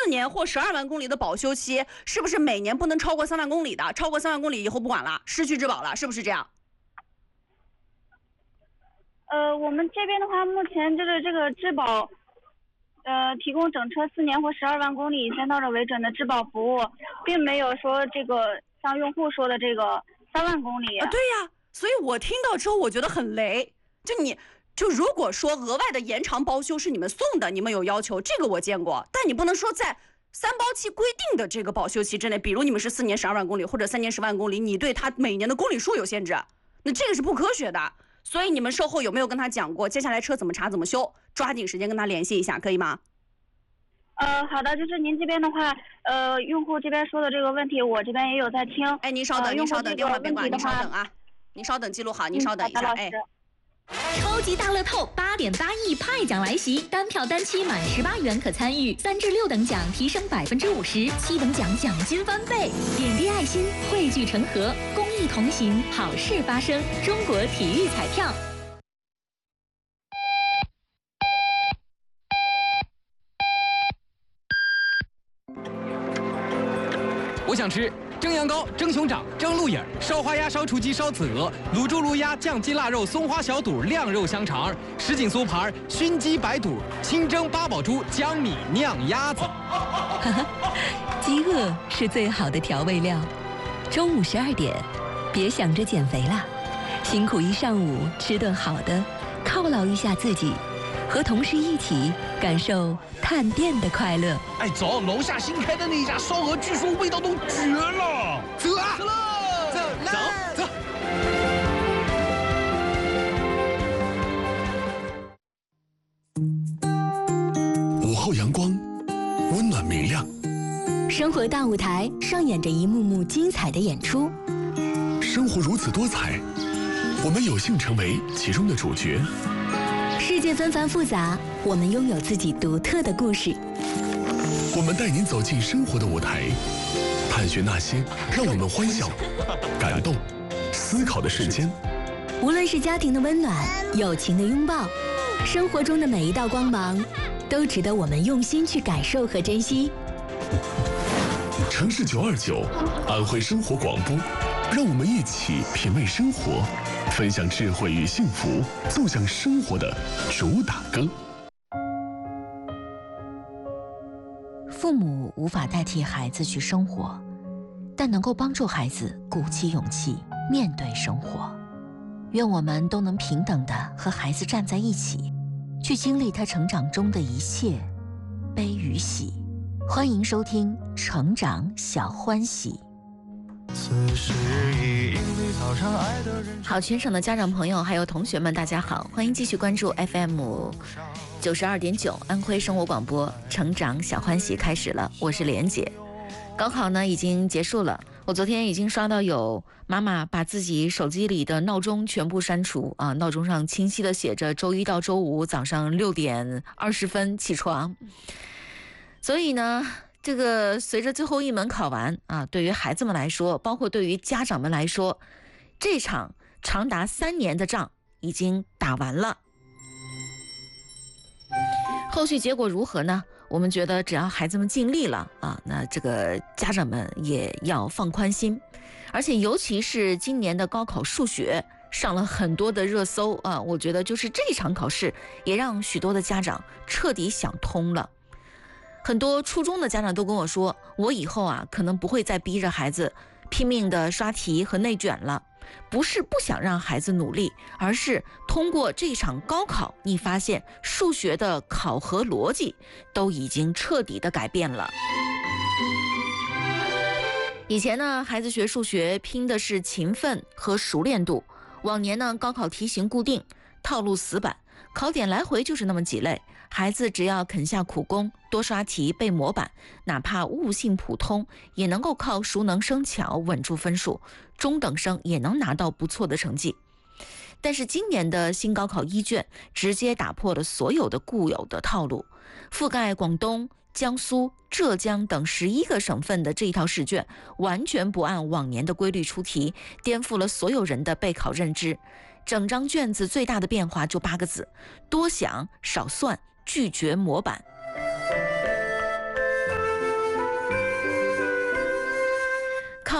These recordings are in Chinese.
年或12万公里的保修期，是不是每年不能超过3万公里的？超过3万公里以后不管了，失去质保了，是不是这样？ 我们这边的话，目前就是这个质保，提供整车4年或12万公里以先到手为准的质保服务，并没有说这个像用户说的这个3万公里。 对呀，所以我听到之后我觉得很雷。就如果说额外的延长包修是你们送的，你们有要求，这个我见过，但你不能说在3包期规定的这个保修期之内，比如你们是4年12万公里或者3年10万公里，你对他每年的公里数有限制，那这个是不科学的。所以你们售后有没有跟他讲过，接下来车怎么查怎么修？抓紧时间跟他联系一下，可以吗？ 好的，就是您这边的话，用户这边说的这个问题，我这边也有在听。 哎，您稍等，您稍等，电话别挂，您稍等啊，您稍等，记录好，您稍等一下，哎。 超级大乐透8.8亿派奖来袭，单票单期满18元可参与，3至6等奖提升50%，7等奖奖金翻倍。点滴爱心，汇聚成河，公益同行，好事发生。中国体育彩票。 我想吃蒸羊羔、蒸熊掌、蒸鹿眼、烧花鸭、烧雏鸡、烧子鹅、卤猪、卤鸭、酱鸡、腊肉、松花小肚、晾肉香肠、什锦酥盘、熏鸡白肚、清蒸八宝猪、江米酿鸭子。 饥饿是最好的调味料。中午12点，别想着减肥啦，辛苦一上午，吃顿好的，犒劳一下自己，和同事一起感受探店的快乐。 哎，走，楼下新开的那家烧鹅，据说味道都绝了。走啊，走。 午后阳光，温暖明亮。 生活大舞台上演着一幕幕精彩的演出。 生活如此多彩，我们有幸成为其中的主角。 世界纷繁复杂，我们拥有自己独特的故事。 我们带您走进生活的舞台，探寻那些让我们欢笑、感动、思考的瞬间。 无论是家庭的温暖、友情的拥抱，生活中的每一道光芒，都值得我们用心去感受和珍惜。 城市929，安徽生活广播，让我们一起品味生活，分享智慧与幸福，奏响生活的主打歌。 父母无法代替孩子去生活，但能够帮助孩子鼓起勇气面对生活。愿我们都能平等地和孩子站在一起，去经历他成长中的一切悲与喜。欢迎收听《成长小欢喜》。好，全省的家长朋友还有同学们，大家好，欢迎继续关注 FM92.9 安徽生活广播，成长小欢喜开始了，我是莲姐。高考呢已经结束了，我昨天已经刷到有妈妈把自己手机里的闹钟全部删除啊，闹钟上清晰的写着周一到周五早上6点20分起床。所以呢，这个随着最后一门考完啊，对于孩子们来说，包括对于家长们来说，这场长达3年的仗已经打完了。后续结果如何呢？我们觉得只要孩子们尽力了啊，那这个家长们也要放宽心。而且尤其是今年的高考数学上了很多的热搜啊，我觉得就是这场考试也让许多的家长彻底想通了。很多初中的家长都跟我说，我以后啊可能不会再逼着孩子拼命的刷题和内卷了，不是不想让孩子努力，而是通过这场高考，你发现数学的考核逻辑都已经彻底的改变了。以前呢，孩子学数学拼的是勤奋和熟练度，往年呢高考题型固定，套路死板，考点来回就是那么几类，孩子只要肯下苦功，多刷题背模板，哪怕悟性普通，也能够靠熟能生巧稳住分数，中等生也能拿到不错的成绩。但是今年的新高考一卷直接打破了所有的固有的套路，覆盖广东、江苏、浙江等11个省份的这一套试卷，完全不按往年的规律出题，颠覆了所有人的备考认知。整张卷子最大的变化就8个字：多想少算，拒绝模板。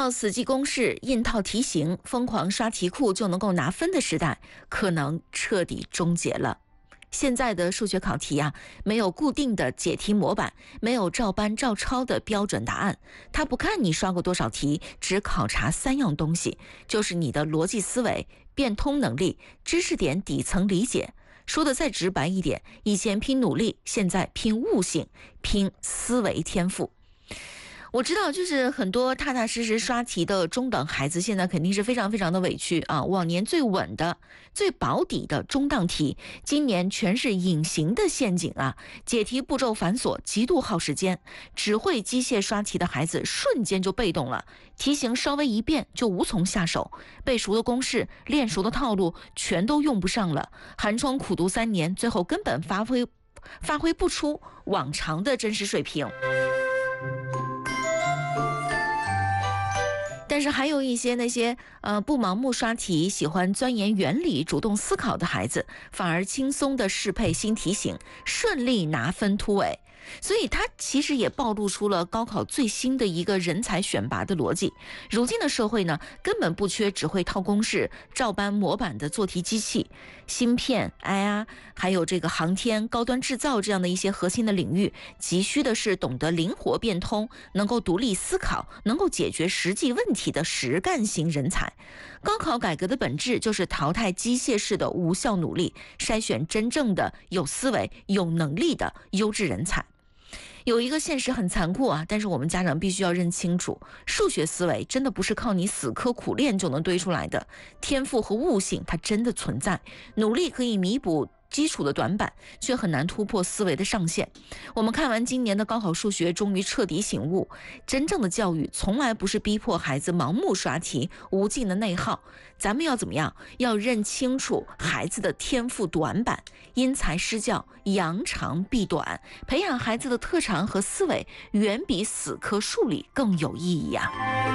照死记公式、印套题型、疯狂刷题库就能够拿分的时代，可能彻底终结了。现在的数学考题啊，没有固定的解题模板，没有照搬照抄的标准答案，它不看你刷过多少题，只考察3样东西，就是你的逻辑思维、变通能力、知识点底层理解。说的再直白一点，以前拼努力，现在拼悟性，拼思维天赋。我知道，就是很多踏踏实实刷题的中等孩子，现在肯定是非常非常的委屈啊！往年最稳的、最保底的中档题，今年全是隐形的陷阱啊！解题步骤繁琐，极度耗时间，只会机械刷题的孩子瞬间就被动了，题型稍微一变就无从下手，背熟的公式、练熟的套路全都用不上了，寒窗苦读3年，最后根本发挥不出往常的真实水平。但是还有一些那些不盲目刷题、喜欢钻研原理、主动思考的孩子，反而轻松地适配新题型，顺利拿分突围。所以它其实也暴露出了高考最新的一个人才选拔的逻辑。如今的社会呢，根本不缺只会套公式、照搬模板的做题机器。芯片、还有这个航天、高端制造这样的一些核心的领域，急需的是懂得灵活变通、能够独立思考、能够解决实际问题的实干型人才。高考改革的本质就是淘汰机械式的无效努力，筛选真正的有思维、有能力的优质人才。有一个现实很残酷啊，但是我们家长必须要认清楚，数学思维真的不是靠你死磕苦练就能堆出来的，天赋和悟性它真的存在，努力可以弥补基础的短板，却很难突破思维的上限。我们看完今年的高考数学，终于彻底醒悟，真正的教育从来不是逼迫孩子盲目刷题、无尽的内耗。咱们要怎么样？要认清楚孩子的天赋短板，因材施教，扬长避短，培养孩子的特长和思维，远比死磕数理更有意义呀。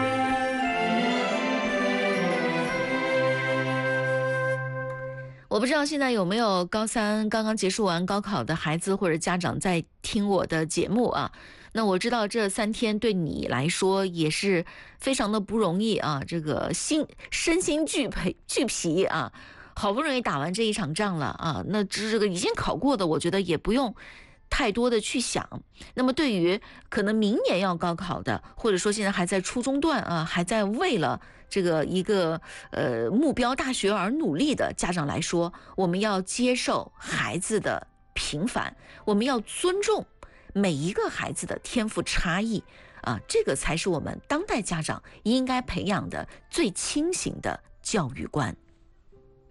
我不知道现在有没有高3刚刚结束完高考的孩子或者家长在听我的节目啊？那我知道这3天对你来说也是非常的不容易啊，这个身心俱疲啊，好不容易打完这一场仗了啊，那这个已经考过的，我觉得也不用太多的去想。那么对于可能明年要高考的，或者说现在还在初中段啊，还在为了这个一个目标大学而努力的家长来说，我们要接受孩子的平凡，我们要尊重每一个孩子的天赋差异啊，这个才是我们当代家长应该培养的最清醒的教育观。